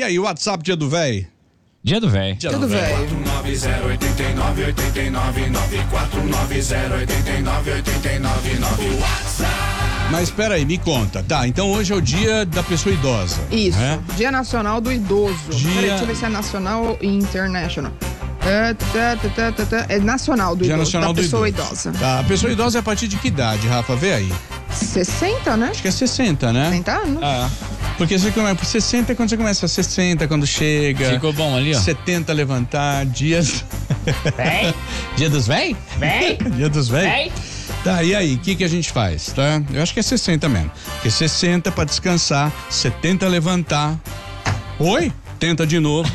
aí, o WhatsApp Dia do Véi? Dia do Véi. Dia do Véi. 490-89-89-9490-89-89-89. Mas espera aí, me conta. Tá, então hoje é o dia da pessoa idosa. Isso, né? Dia Nacional do Idoso. Dia- Peraí, deixa eu ver se é nacional ou international. É nacional do Dia idoso, Nacional da do pessoa Idoso. idosa. Tá, a pessoa idosa é a partir de que idade, Rafa? Vê aí. 60, né? Acho que é 60, né? 60 anos. Ah, Porque você começa, 60 é quando você começa, 60 quando chega. ficou bom ali, ó. 70 levantar, dias. Véi, Dia dos véi? véi, Dia dos véi? véi. Tá, e aí, o que a gente faz, tá? Eu acho que é 60 mesmo. Porque 60 pra descansar, 70 levantar. Oi? Tenta de novo.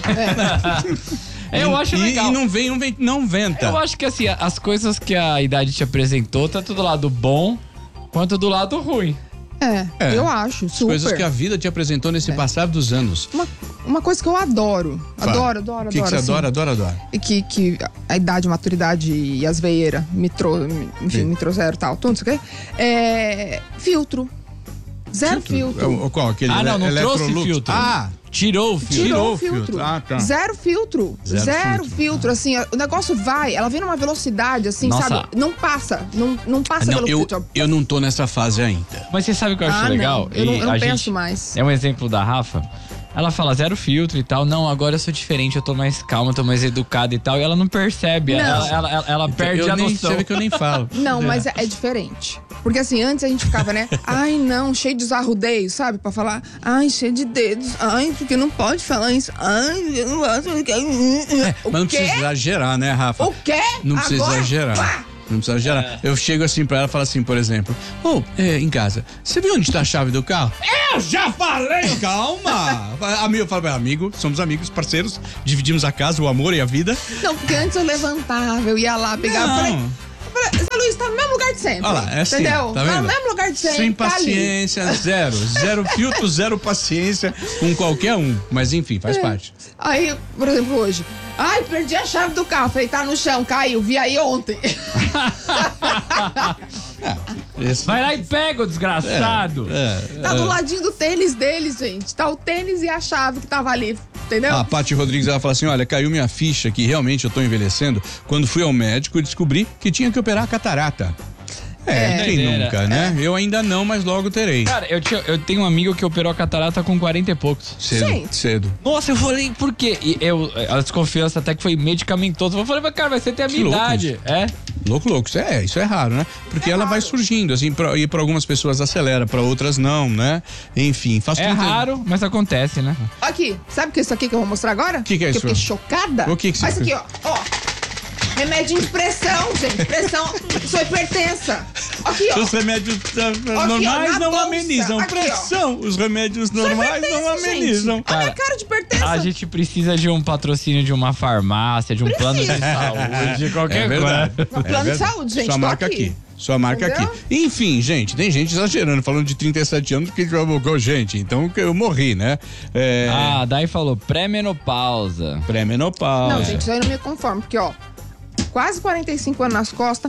Eu acho legal. E não venta. Eu acho que assim, as coisas que a idade te apresentou, tanto do lado bom quanto do lado ruim. É. Eu acho, super. Coisas que a vida te apresentou nesse passar dos anos. Uma coisa que eu adoro. Fala. Adoro. O que você assim, adora? E que a idade, a maturidade e as veieiras me trouxeram tal, tudo isso aqui. É filtro. Zero filtro. Qual? Aquele Ah, não trouxe Electrolux? filtro. Ah, Tirou o fio. Tirou o filtro. filtro. Ah, tá. Zero filtro. Zero Zero filtro. filtro. Assim, o negócio ela vem numa velocidade, assim, Nossa. sabe? Não passa. Não passa Não, pelo filtro. eu não tô nessa fase ainda. Mas você sabe o que eu acho Ah, legal? não. Eu não a penso gente, mais. É um exemplo da Rafa. Ela fala zero filtro e tal. Não, agora eu sou diferente, eu tô mais calma, eu tô mais educada e tal. E ela não percebe. Não. Ela perde a noção. Você vê que eu nem falo. Não, mas é diferente. Porque assim, antes a gente ficava, né? Ai, não, cheio de desarrudeio, sabe? Pra falar, ai, cheio de dedos. Ai, porque não pode falar isso. Ai, eu não gosto. Mas não precisa exagerar, né, Rafa? O quê? Não precisa Agora? exagerar. Pá! Não precisa exagerar. Eu chego assim pra ela e falo assim, por exemplo: em casa, você viu onde tá a chave do carro? Eu já falei! Calma! Eu falo, amigo, somos amigos, parceiros, dividimos a casa, o amor e a vida. Não, porque antes eu levantava, eu ia lá, pegava. Não. Falei, Zé Luiz, tá no mesmo lugar de sempre. Olha lá, é assim, entendeu? tá vendo? no mesmo lugar de sempre. Sem tá ali. paciência, zero filtro, zero paciência com qualquer um. Mas enfim, faz parte. Aí, por exemplo, hoje. Ai, perdi a chave do carro. Falei, tá no chão, caiu. Vi aí ontem. Vai lá e pega o desgraçado. Tá do ladinho do tênis deles, gente. Tá o tênis e a chave que tava ali. Entendeu? A Paty Rodrigues, ela fala assim: olha, caiu minha ficha que realmente eu tô envelhecendo. Quando fui ao médico, eu descobri que tinha que operar a catarata. Quem Doideira. nunca, né? Eu ainda não, mas logo terei. Cara, eu tenho um amigo que operou a catarata com 40 e poucos. Gente. Cedo. Nossa, eu falei, por quê? E a desconfiança até que foi medicamentosa. Eu falei, mas cara, você tem a Que minha louco idade. É? Louco. Isso é raro, né? Porque ela vai surgindo, assim, e pra algumas pessoas acelera, pra outras não, né? Enfim, faz É tudo. raro, mas acontece, né? Aqui, sabe o que é isso aqui que eu vou mostrar agora? Que é isso? eu fiquei chocada. O que você Olha isso fez? aqui, ó. Remédio de pressão, gente. Pressão, sou hipertensa. Aqui, ó. Os remédios normais na não bolsa. amenizam Aqui, ó. pressão. Os remédios normais não hipertensa, amenizam. Gente. Olha a minha cara de hipertensa. A gente precisa de um patrocínio de uma farmácia, de um plano de saúde, de qualquer verdade. coisa. Um plano de saúde, gente. Sua tô marca aqui. Sua marca Entendeu? aqui. Enfim, gente, tem gente exagerando, falando de 37 anos, porque gente, então eu morri, né? Ah, daí falou pré-menopausa. Pré-menopausa. Não, gente, isso aí não me conformo, porque, ó, quase 45 anos nas costas,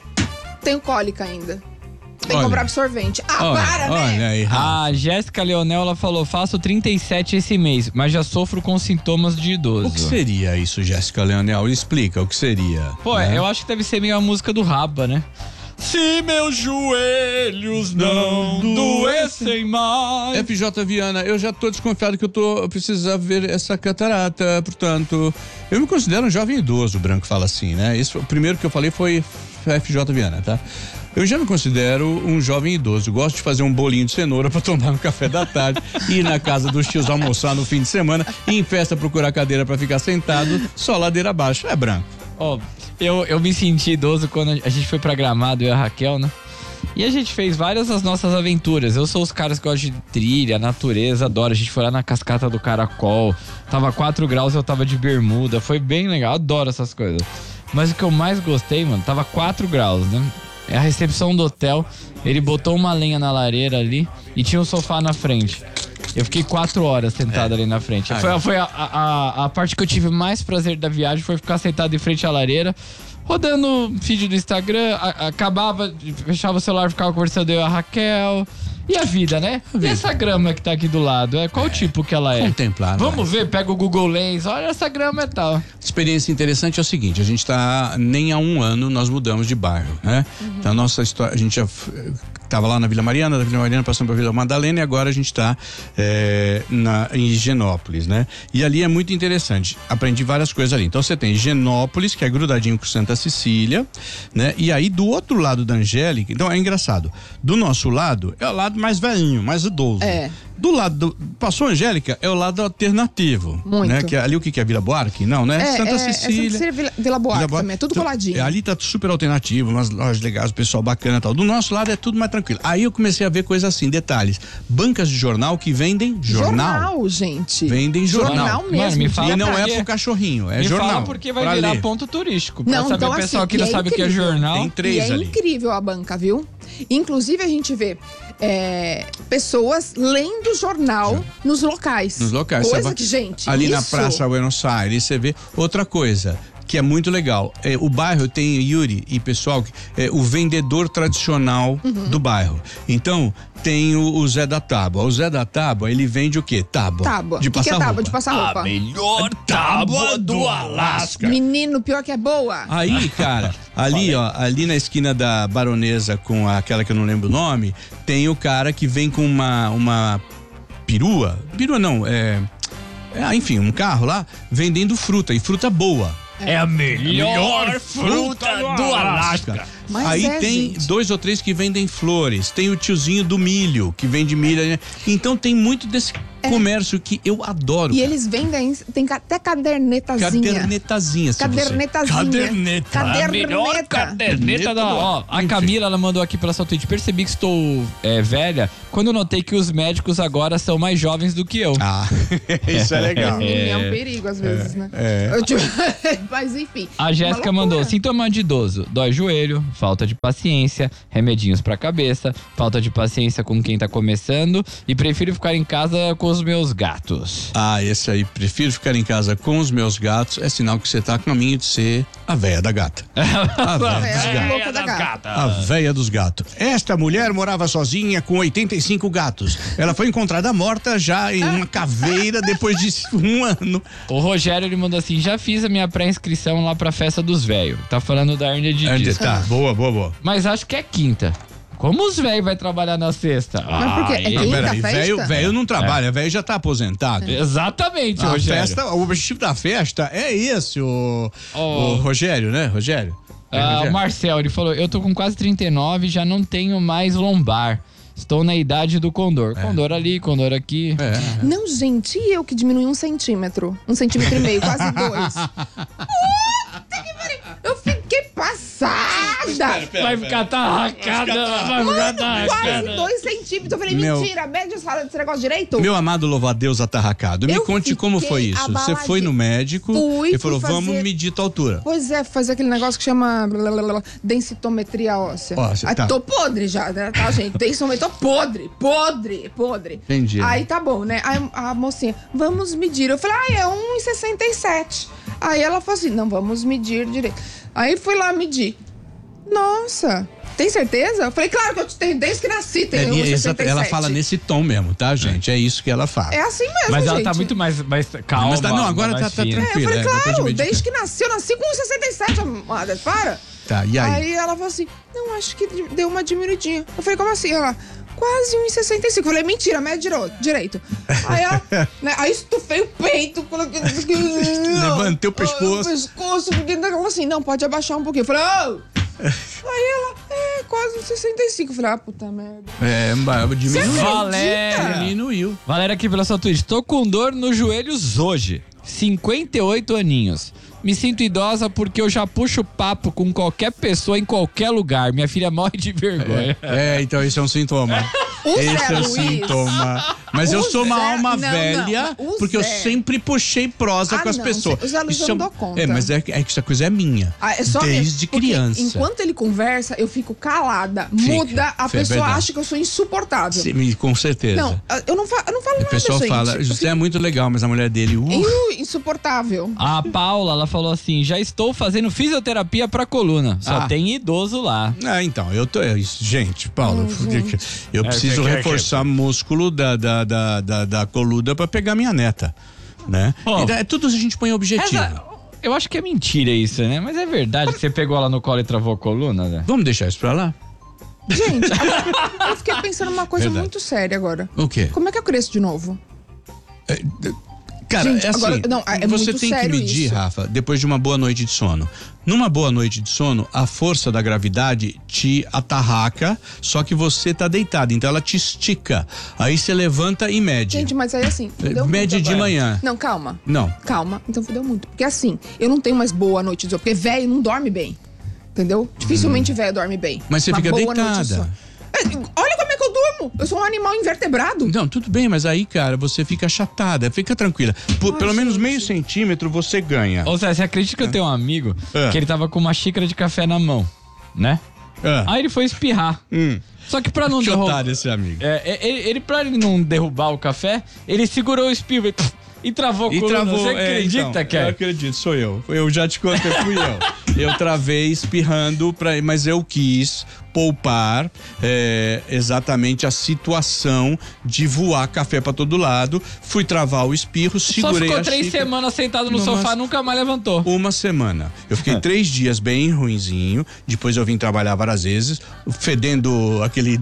tenho cólica ainda. Tem que Olha. comprar absorvente. Ah, Olha, para, né? olha aí, Rafa. A Jéssica Leonel, ela falou, faço 37 esse mês, mas já sofro com sintomas de idoso. O que seria isso, Jéssica Leonel? Explica o que seria. Pô, né? eu acho que deve ser meio a música do Raba, né? Se meus joelhos não doessem mais. FJ Viana, eu já tô desconfiado que eu precisava ver essa catarata, portanto, eu me considero um jovem idoso, o Branco fala assim, né? Isso, o primeiro que eu falei foi FJ Viana, tá? Eu já me considero um jovem idoso. Gosto de fazer um bolinho de cenoura pra tomar no café da tarde, ir na casa dos tios almoçar no fim de semana e em festa procurar cadeira pra ficar sentado, só ladeira abaixo. É Branco. Ó, eu me senti idoso quando a gente foi pra Gramado, eu e a Raquel, né? E a gente fez várias das nossas aventuras. Eu sou os caras que gostam de trilha, natureza, adoro. A gente foi lá na cascata do Caracol, tava 4 graus, eu tava de bermuda, foi bem legal, adoro essas coisas. Mas o que eu mais gostei, mano, tava 4 graus, né? É a recepção do hotel, ele botou uma lenha na lareira ali e tinha um sofá na frente. Eu fiquei 4 horas sentado ali na frente. Foi a parte que eu tive mais prazer da viagem, foi ficar sentado em frente à lareira, rodando feed do Instagram, acabava, fechava o celular, ficava conversando eu e a Raquel. E a vida, né? E essa grama que tá aqui do lado? Qual tipo que ela é? Contemplada. Vamos ver, pega o Google Lens, olha essa grama e tal. Experiência interessante é o seguinte, a gente tá, nem há um ano nós mudamos de bairro, né? Então a nossa história, a gente já tava lá na Vila Mariana, da Vila Mariana passamos pra Vila Madalena e agora a gente tá em Higienópolis, né? E ali é muito interessante, aprendi várias coisas ali. Então você tem Higienópolis, que é grudadinho com Santa Cecília, né? E aí do outro lado da Angélica, então é engraçado, do nosso lado é o lado mais velhinho, mais idoso. Do lado passou a Angélica, é o lado alternativo. Muito. Né? Que ali o que é Vila Buarque? Não, né? Santa Cecília. Santa Cecília, Vila Buarque também, é tudo então, coladinho. Ali tá super alternativo, umas lojas legais, o pessoal bacana e tal. Do nosso lado é tudo mais tranquilo. Aí eu comecei a ver coisas assim, detalhes. Bancas de jornal que vendem jornal. Gente. Vendem jornal. Jornal mesmo. Mano, me fala E não por é quê? pro cachorrinho, é Me jornal. fala porque vai pra virar ler. ponto turístico. Pra Não, saber então o pessoal assim, que não é sabe o que é incrível. jornal. Tem três e é ali. incrível a banca, viu? Inclusive a gente vê pessoas lendo jornal nos locais. Nos locais. Coisa Você que, gente, ali na isso... Praça Buenos Aires, você vê outra coisa que é muito legal. O bairro tem, Yuri e pessoal, o vendedor tradicional do bairro. Então, tem o Zé da Tábua. O Zé da Tábua, ele vende o quê? Tábua. Tábua. De O que passar é tábua? roupa. De passar roupa. Melhor tábua do Alasca. Menino, pior que é boa. Aí, cara, ali na esquina da Baronesa com aquela que eu não lembro o nome, tem o cara que vem com uma perua não, enfim, um carro lá, vendendo fruta, e fruta boa. É a melhor fruta do Alasca. Mas aí tem gente. 2 ou 3 que vendem flores, tem o tiozinho do milho, que vende milho, né? Então tem muito desse comércio que eu adoro. E cara. eles vendem, tem até cadernetazinha. Cadernetazinha, se Cadernetazinha. Caderneta. A melhor caderneta da... Ó, a Camila, ela mandou aqui pela sua Twitch. Percebi que estou velha quando notei que os médicos agora são mais jovens do que eu. Ah, isso é legal. É um perigo às vezes, né? Mas enfim. A Jéssica mandou: sintoma de idoso, dói joelho, falta de paciência, remedinhos pra cabeça, falta de paciência com quem tá começando e prefiro ficar em casa com os meus gatos. Ah, esse aí, prefiro ficar em casa com os meus gatos, é sinal que você tá a caminho de ser a véia da gata. A véia dos gatos. Louca da gata. A véia dos gatos. Esta mulher morava sozinha com 85 gatos. Ela foi encontrada morta já em uma caveira depois de 1 ano. O Rogério, ele mandou assim: já fiz a minha pré-inscrição lá pra festa dos velhos. Tá falando da hernia de disco. Tá, boa. Mas acho que é quinta. Como os velhos vai trabalhar na sexta? Mas por quê? É quinta? Peraí, festa? velho não trabalha, velho já tá aposentado. Exatamente, A Rogério. festa, o objetivo da festa é esse, o Rogério, né? Rogério? O Marcel, ele falou: eu tô com quase 39 e já não tenho mais lombar. Estou na idade do condor. Condor ali, condor aqui. Não, gente, e eu que diminui 1 centímetro? 1,5 centímetros, quase 2. Puta que pariu! Eu fiquei passada! Vai ficar tarracada, vai ficar tarracada. Quase 2 centímetros. Eu falei, mentira, mede esse negócio direito. Meu amado louva-a-Deus atarracado, me Eu conte como foi fiquei isso. Você abaladinha. foi no médico e falou, fui vamos fazer- medir tua altura. Pois é, fazer aquele negócio que chama densitometria óssea. Ó, você Aí tá- tô podre já, né? Tá, gente? Densitometria, tô podre. Entendi. Aí tá bom, né? Aí a mocinha, vamos medir. Eu falei, é 1,67. Aí ela falou assim, não, vamos medir direito. Aí fui lá medir. Nossa, tem certeza? Eu falei, claro que eu tenho desde que nasci, tenho 1,67. Ela fala nesse tom mesmo, tá, gente? É isso que ela fala. É assim mesmo, Mas ela gente. tá muito mais calma. Mas tá, não, agora mais tá fina. Eu tranquila. falei, depois de claro, medir. desde que nasci, eu nasci com 1,67, amada, para. Tá, e aí? Aí ela falou assim, não, acho que deu uma diminuidinha. Eu falei, como assim? Ela, quase 1,65. Eu falei, mentira, mede direito. Aí ela, né, aí estufei o peito, coloquei... Levantei o pescoço. O pescoço, porque ela falou assim, não, pode abaixar um pouquinho. Eu falei, Aí ela, quase 65. Eu falei, puta merda. Diminuiu. Valéria. Diminuiu. Valéria aqui pela sua Twitch. Tô com dor nos joelhos hoje. 58 aninhos. Me sinto idosa porque eu já puxo papo com qualquer pessoa em qualquer lugar. Minha filha morre de vergonha. Então isso é um sintoma. Esse é o Luiz. sintoma. Mas eu O sou uma Zé- alma não, velha, não, o porque eu Zé- sempre puxei prosa com as não, pessoas. o Zé Luiz eu não dou conta. Mas é que essa coisa é minha. É só desde porque criança. Enquanto ele conversa, eu fico calada. Fica, Muda, a é pessoa verdade. acha que eu sou insuportável. Sim, com certeza. Não, eu não falo O nada, pessoal gente. fala, José é muito legal, mas a mulher dele, Insuportável. A Paula, ela falou assim: já estou fazendo fisioterapia pra coluna. Só tem idoso lá. Então, gente, Paulo, eu preciso reforçar músculo da coluna pra pegar minha neta, né? Oh. É tudo a gente põe objetivo. Eu acho que é mentira isso, né? Mas é verdade que você pegou ela no colo e travou a coluna, né? Vamos deixar isso pra lá? Gente, agora, eu fiquei pensando uma coisa Verdade. muito séria agora. O quê? Como é que eu cresço de novo? Cara, Gente, é assim, agora- não, é você muito tem que sério medir, isso. Rafa, depois de uma boa noite de sono. Numa boa noite de sono, a força da gravidade te atarraca, só que você tá deitado, então ela te estica. Aí você levanta e mede. Gente, mas aí assim, fudeu Mede muito de agora. manhã. Não, calma. Não. Calma, então fudeu muito. Porque assim, eu não tenho mais boa noite de sono, porque velho não dorme bem. Entendeu? Dificilmente velho dorme bem. Mas você Uma fica boa noite de deitada. sono. Olha como é que eu durmo. Eu sou um animal invertebrado. Não, tudo bem, mas aí, cara, você fica achatada, fica tranquila. Pelo menos meio centímetro você ganha. Ou seja, você acredita que eu tenho um amigo que ele tava com uma xícara de café na mão, né? Aí ele foi espirrar. Só que pra não Que derrubar. otário esse amigo. Pra ele não derrubar o café, ele segurou o espirro e travou a coluna. Você acredita, então, Ké? Eu acredito, sou eu. Eu já te contei, fui eu. Eu travei espirrando, mas eu quis poupar exatamente a situação de voar café pra todo lado. Fui travar o espirro, Só segurei ficou a 3 xícara. semanas sentado no Não, sofá, mas- nunca mais levantou. Uma semana. Eu fiquei 3 dias bem ruinzinho. Depois eu vim trabalhar várias vezes, fedendo aquele.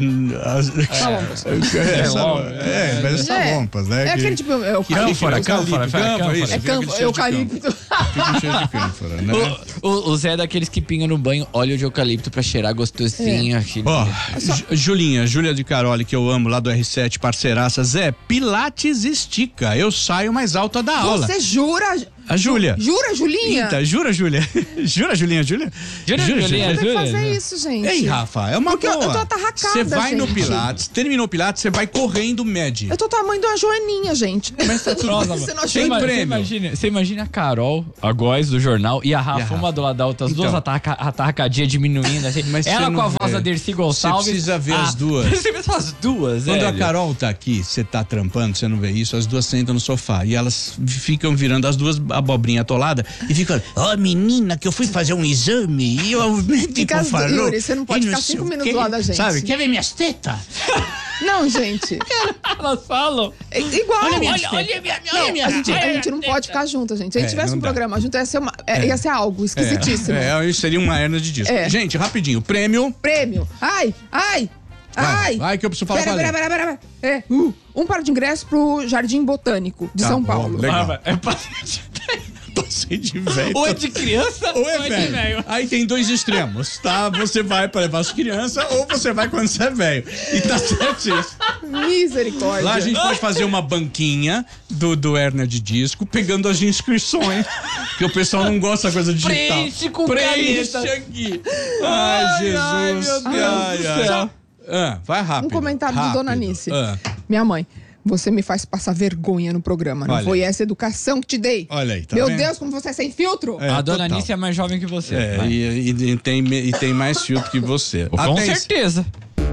Mas essas rompas, né? É aquele tipo. É o Cânfora, cânfora, isso, É fica aquele cheiro de eucalipto. Fica cheiro de cânfora, né? O Zé é daqueles que pinga no banho óleo de eucalipto pra cheirar gostosinho. Aquele... Ó, Júlia de Caroli, que eu amo, lá do R7, parceiraça. Zé, Pilates estica. Eu saio mais alta da aula. Você jura? A Júlia. Jura, Julinha? Eita, jura, Júlia? Jura, Julinha? Julinha? Tem que fazer Júlia. isso, gente. Ei, Rafa, é uma Porque eu boa. tô atarracada, Você vai no gente. Pilates, terminou o Pilates, você vai correndo, mede. Eu tô tamanho de uma joaninha, gente. Mas tá tudo Nossa, Você mano. não Você achou imagina, você imagina a Carol, a Góis do jornal, e a Rafa, uma do lado da outra, as Então. duas atarracadinhas diminuindo assim. Mas Ela você com a não voz vê. da Dercy Gonçalves. Você precisa ver as duas. Você vê só as duas, Quando a velho. Carol tá aqui, você tá trampando, você não vê isso, as duas sentam no sofá e elas ficam virando as duas abobrinhas atoladas e ficam, menina, que eu fui fazer um exame e o médico falou... Yuri, você não pode e ficar sei 5 o minutos quê. do lado da gente. Sabe, quer ver minhas tetas? Não, gente. Elas falam. É igual. Olha minhas Olha minhas A gente não pode ficar junto, gente. Se a gente tivesse não um dá. programa junto, ia ser algo esquisitíssimo. Isso seria uma hernia de disco. É. Gente, rapidinho, prêmio... Prêmio. Ai. Vai que eu preciso falar com a Lê. Pera. Um par de ingresso pro Jardim Botânico de Tá São bom, Paulo. legal. É Passei de velho. ou é de criança Ou é velho. Aí tem 2 extremos, tá? Você vai pra levar as crianças ou você vai quando você é velho. E tá certo isso. Misericórdia. Lá a gente pode fazer uma banquinha do hérnia de disco, pegando as inscrições. Que o pessoal não gosta da coisa digital. Preenche com Preenche caneta. aqui. Ai, Jesus. meu Deus do céu. Vai rápido. Um comentário rápido. do Dona Anice. Minha mãe, você me faz passar vergonha no programa. Não Olha foi aí. essa educação que te dei. Olha aí, tá Meu vendo? Deus, como você é sem filtro. É, A dona total. Anice é mais jovem que você. Vai. E tem mais filtro que você. Com Atenção. certeza.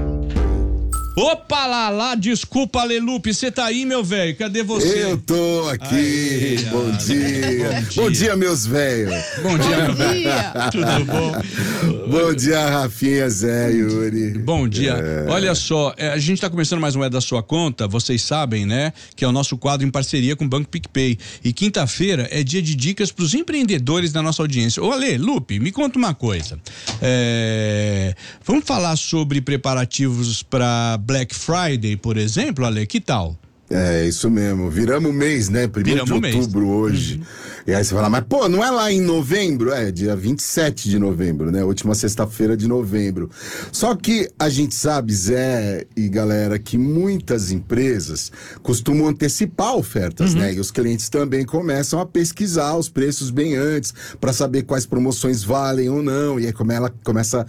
Opa, lá, desculpa, Alelupe, você tá aí, meu velho? Cadê você? Eu tô aqui. Bom dia. Bom dia, meus velhos. Bom dia, meu Bom velho. dia. Tudo bom? Bom dia, Rafinha, Zé, Yuri. Bom dia. Olha só, a gente tá começando mais um É da Sua Conta, vocês sabem, né? Que é o nosso quadro em parceria com o Banco PicPay. E quinta-feira é dia de dicas pros empreendedores da nossa audiência. Ô, Ale, Lupe, me conta uma coisa. Vamos falar sobre preparativos para Black Friday, por exemplo, Ale, que tal? É, isso mesmo. Viramos o mês, né? 1º Viramos de o mês. outubro hoje. E aí você fala, mas pô, não é lá em novembro? É, dia 27 de novembro, né? Última sexta-feira de novembro. Só que a gente sabe, Zé e galera, que muitas empresas costumam antecipar ofertas, né? E os clientes também começam a pesquisar os preços bem antes, para saber quais promoções valem ou não. E aí começa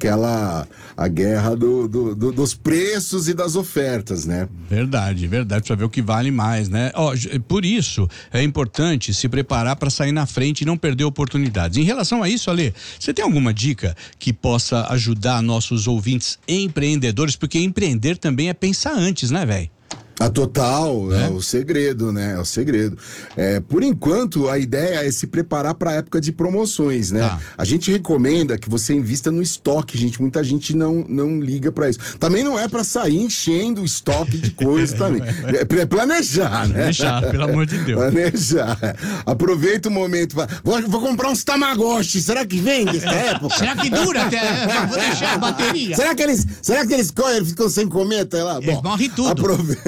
a guerra dos preços e das ofertas, né? Verdade, pra ver o que vale mais, né? Por isso é importante se preparar para sair na frente e não perder oportunidades. Em relação a isso, Ale, você tem alguma dica que possa ajudar nossos ouvintes empreendedores? Porque empreender também é pensar antes, né, velho? A total, é o segredo, né? É o segredo. Por enquanto, a ideia é se preparar para a época de promoções, né? Tá. A gente recomenda que você invista no estoque, gente. Muita gente não liga para isso. Também não é para sair enchendo o estoque de coisas também. É planejar, né? Planejar, pelo amor de Deus. Planejar. Aproveita o momento. Vou comprar uns Tamagotchi. Será que vende nessa época? Será que dura até? Vou deixar a bateria. Será que eles correm, ficam sem comer? Tá lá? Eles morrem tudo.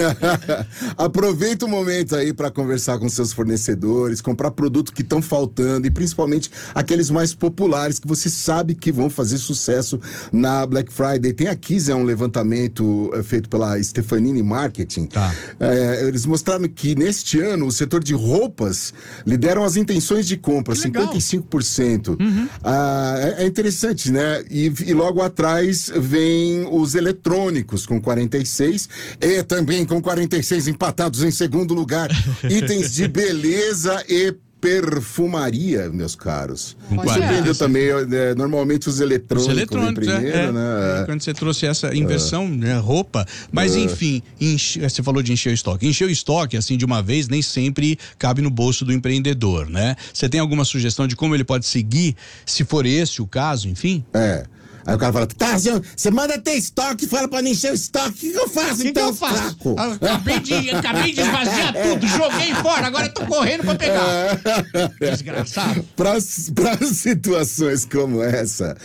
Aproveita o momento aí para conversar com seus fornecedores, comprar produto que estão faltando e principalmente aqueles mais populares que você sabe que vão fazer sucesso na Black Friday. Tem aqui, Zé, um levantamento feito pela Stefanini Marketing. Tá. Eles mostraram que neste ano o setor de roupas lideram as intenções de compra, 55%. É interessante, né? E logo atrás vem os eletrônicos com 46% e também com 46 empatados em segundo lugar. Itens de beleza e perfumaria, meus caros. Surpreendeu também, normalmente os eletrônicos em primeiro, né? Quando você trouxe essa inversão, né, roupa, mas enfim, você falou de encher o estoque. Encher o estoque, assim, de uma vez, nem sempre cabe no bolso do empreendedor, né? Você tem alguma sugestão de como ele pode seguir, se for esse o caso, enfim? Aí o cara fala, tá, você manda ter estoque, fala pra não encher o estoque, o que eu faço então, fraco? Acabei de esvaziar tudo, joguei fora, agora eu tô correndo pra pegar. Desgraçado. Para situações como essa,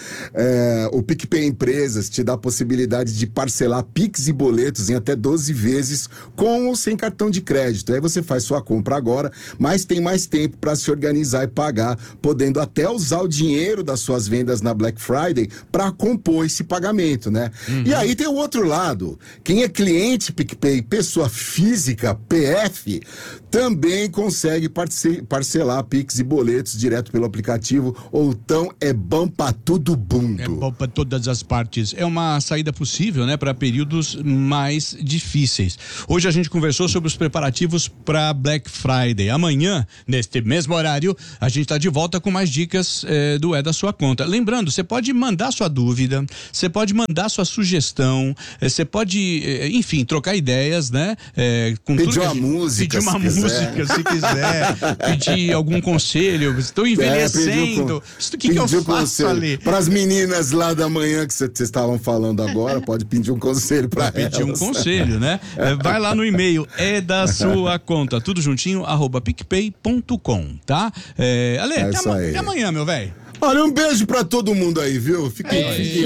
o PicPay Empresas te dá a possibilidade de parcelar Pix e boletos em até 12 vezes com ou sem cartão de crédito. Aí você faz sua compra agora, mas tem mais tempo para se organizar e pagar, podendo até usar o dinheiro das suas vendas na Black Friday para compor esse pagamento, né? E aí tem o outro lado. Quem é cliente PicPay, pessoa física, PF, também consegue parcelar Pix e boletos direto pelo aplicativo, ou então é bom pra todo mundo. É bom pra todas as partes. É uma saída possível, né, para períodos mais difíceis. Hoje a gente conversou sobre os preparativos para Black Friday. Amanhã, neste mesmo horário, a gente tá de volta com mais dicas do da sua conta. Lembrando, você pode mandar sua dúvida, você pode mandar sua sugestão, você pode, enfim, trocar ideias, né? Pedir uma música, se quiser, pedir algum conselho. Estou envelhecendo. O que eu faço ali? Para as meninas lá da manhã que vocês estavam falando agora, pode pedir um conselho para elas. Pedir um conselho, né? Vai lá no e-mail, da sua conta, tudo juntinho, @picpay.com, tá? Ale, até amanhã, meu velho. Olha, um beijo pra todo mundo aí, viu? Fiquem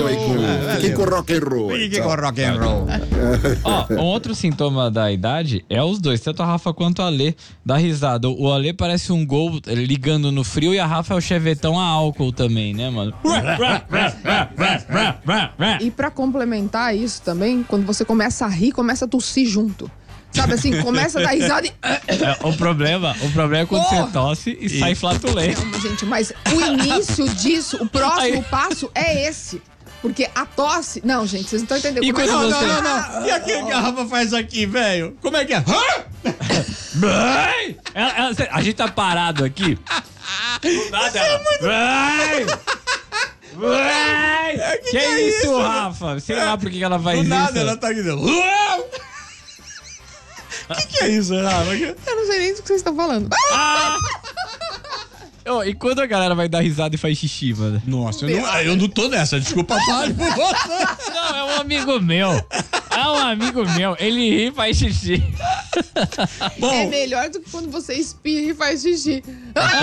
com rock and roll. Fiquem com rock and roll. Um outro sintoma da idade é os dois, tanto a Rafa quanto a Alê, dá risada. O Alê parece um Gol ligando no frio e a Rafa é o chevetão a álcool também, né, mano? E pra complementar isso também, quando você começa a rir, começa a tossir junto. Sabe assim, começa a dar risada e... O problema é quando você tosse e sai flatulento. Não, gente, mas o início disso, o próximo passo é esse. Porque a tosse... Não, gente, vocês não estão entendendo. E como Não. E aquele que a Rafa faz aqui, velho? Como é que é? A gente tá parado aqui. Do nada ela... Que é isso, Rafa? Sei lá por que ela faz isso. Do nada ela tá aqui dentro. Que é isso, Rafa? Eu não sei nem do que vocês estão falando. E quando a galera vai dar risada e faz xixi, mano? Nossa, eu não tô nessa. Desculpa, fale por você. Não, é um amigo meu. Ele ri e faz xixi. Bom, é melhor do que quando você espirra e faz xixi.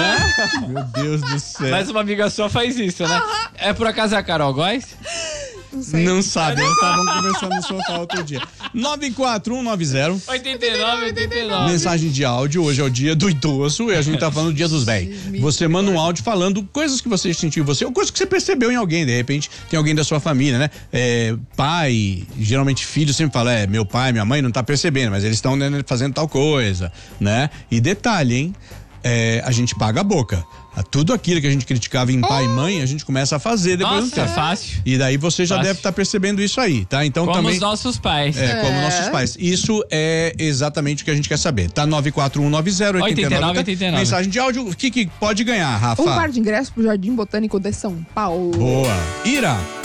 Meu Deus do céu. Mas uma amiga sua faz isso, né? É por acaso a Carol Góes? Não sei. Não sabe, eles estavam conversando no sofá outro dia. 94190 89. mensagem de áudio. Hoje é o dia do idoso e a gente tá falando do dia dos velhos. Você manda um áudio falando coisas que você sentiu em você, ou coisas que você percebeu em alguém. De repente tem alguém da sua família, né? Pai, geralmente filho sempre fala, meu pai, minha mãe não tá percebendo, mas eles estão fazendo tal coisa, né? E detalhe, hein? A gente paga a boca. Tudo aquilo que a gente criticava em pai e mãe, a gente começa a fazer depois do tempo. Fácil. E daí você já Fácil. deve estar percebendo isso aí, tá? Então Como também os nossos pais. como nossos pais. Isso é exatamente o que a gente quer saber. Tá 94190 89. Mensagem de áudio. O que pode ganhar, Rafa? Um par de ingressos pro Jardim Botânico de São Paulo. Boa. Ira.